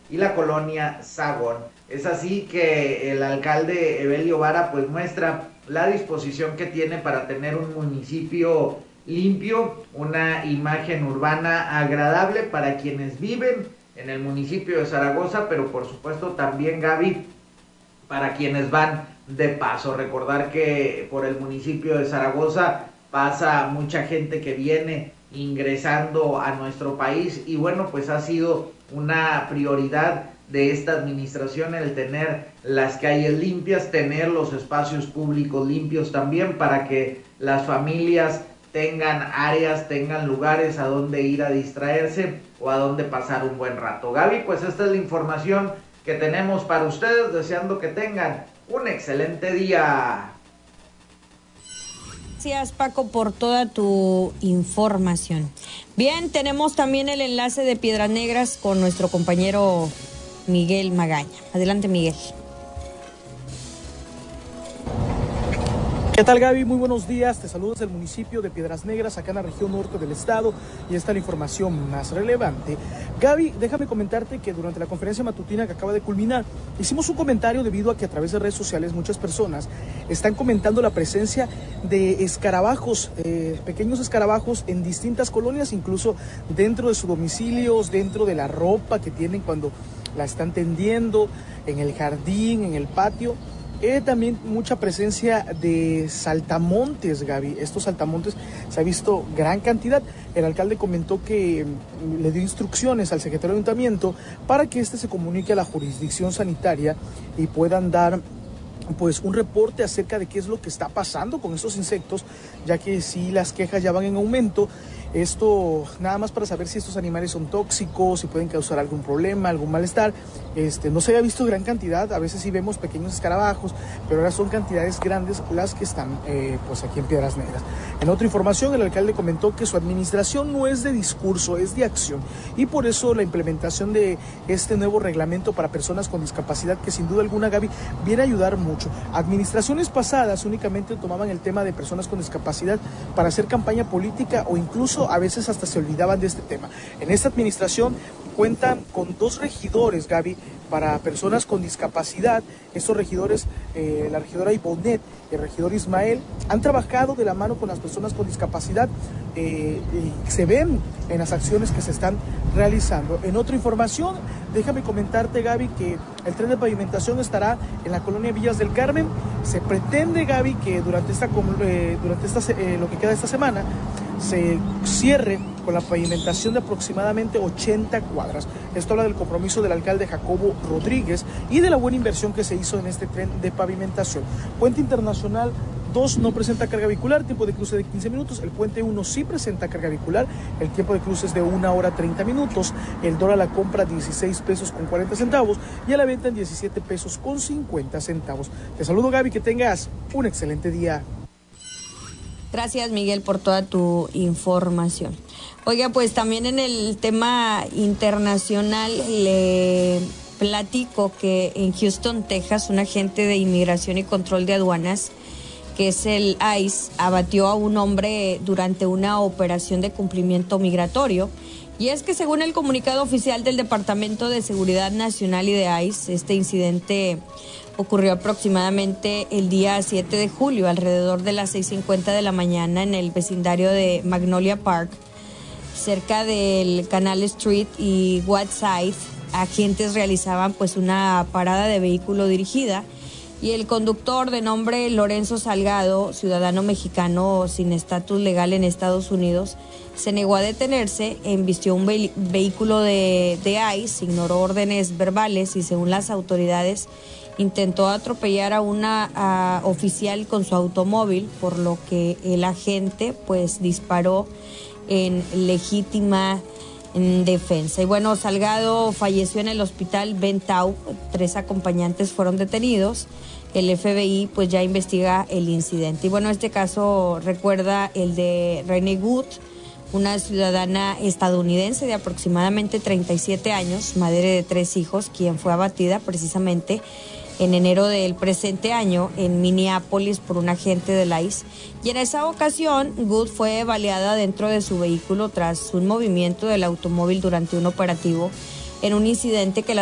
y la colonia Sagún. Es así que el alcalde Evelio Vara pues muestra la disposición que tiene para tener un municipio limpio, una imagen urbana agradable para quienes viven en el municipio de Zaragoza, pero por supuesto también, Gaby, para quienes van de paso. Recordar que por el municipio de Zaragoza pasa mucha gente que viene ingresando a nuestro país y bueno, pues ha sido una prioridad de esta administración el tener las calles limpias, tener los espacios públicos limpios también para que las familias tengan áreas, tengan lugares a donde ir a distraerse o a donde pasar un buen rato. Gaby, pues esta es la información que tenemos para ustedes, deseando que tengan un excelente día. Gracias, Paco, por toda tu información. Bien, tenemos también el enlace de Piedras Negras con nuestro compañero Miguel Magaña. Adelante, Miguel. ¿Qué tal, Gaby? Muy buenos días. Te saludo desde el municipio de Piedras Negras, acá en la región norte del estado, y esta es la información más relevante. Gaby, déjame comentarte que durante la conferencia matutina que acaba de culminar, hicimos un comentario debido a que a través de redes sociales muchas personas están comentando la presencia de escarabajos, pequeños escarabajos en distintas colonias, incluso dentro de sus domicilios, dentro de la ropa que tienen cuando la están tendiendo, en el jardín, en el patio. También mucha presencia de saltamontes, Gaby. Estos saltamontes se ha visto gran cantidad. El alcalde comentó que le dio instrucciones al secretario de ayuntamiento para que se comunique a la jurisdicción sanitaria y puedan dar pues un reporte acerca de qué es lo que está pasando con estos insectos, ya que sí las quejas ya van en aumento. Esto nada más para saber si estos animales son tóxicos, si pueden causar algún problema, algún malestar. No se había visto gran cantidad, a veces sí vemos pequeños escarabajos, pero ahora son cantidades grandes las que están pues aquí en Piedras Negras. En otra información, el alcalde comentó que su administración no es de discurso, es de acción, y por eso la implementación de este nuevo reglamento para personas con discapacidad, que sin duda alguna, Gaby, viene a ayudar mucho. Administraciones pasadas únicamente tomaban el tema de personas con discapacidad para hacer campaña política o incluso a veces hasta se olvidaban de este tema. En esta administración cuentan con 2 regidores, Gaby, para personas con discapacidad. Estos regidores, la regidora Ibonet y el regidor Ismael, han trabajado de la mano con las personas con discapacidad y se ven en las acciones que se están realizando. En otra información, déjame comentarte, Gaby, que el tren de pavimentación estará en la colonia Villas del Carmen. Se pretende, Gaby, que durante lo que queda de esta semana se cierre con la pavimentación de aproximadamente 80 cuadras. Esto habla del compromiso del alcalde Jacobo Rodríguez y de la buena inversión que se hizo en este tren de pavimentación. Puente Internacional 2 no presenta carga vehicular, tiempo de cruce de 15 minutos. El puente 1 sí presenta carga vehicular, el tiempo de cruce es de 1 hora 30 minutos. El dólar a la compra 16 pesos con 40 centavos y a la venta en 17 pesos con 50 centavos. Te saludo, Gaby, que tengas un excelente día. Gracias, Miguel, por toda tu información. Oiga, pues también en el tema internacional le platico que en Houston, Texas, un agente de inmigración y control de aduanas, que es el ICE, abatió a un hombre durante una operación de cumplimiento migratorio. Y es que según el comunicado oficial del Departamento de Seguridad Nacional y de ICE, este incidente ocurrió aproximadamente el día 7 de julio, alrededor de las 6:50 de la mañana, en el vecindario de Magnolia Park, cerca del Canal Street y Whiteside. Agentes realizaban pues una parada de vehículo dirigida y el conductor, de nombre Lorenzo Salgado, ciudadano mexicano sin estatus legal en Estados Unidos, se negó a detenerse, embistió un vehículo de ICE, ignoró órdenes verbales y, según las autoridades, intentó atropellar a una oficial con su automóvil, por lo que el agente pues disparó en legítima defensa. Y bueno, Salgado falleció en el hospital Bentau. 3 acompañantes fueron detenidos. El FBI pues ya investiga el incidente. Y bueno, este caso recuerda el de Renee Wood, una ciudadana estadounidense de aproximadamente 37 años, madre de 3 hijos, quien fue abatida precisamente en enero del presente año en Minneapolis por un agente del ICE. Y en esa ocasión, Wood fue baleada dentro de su vehículo tras un movimiento del automóvil durante un operativo, en un incidente que la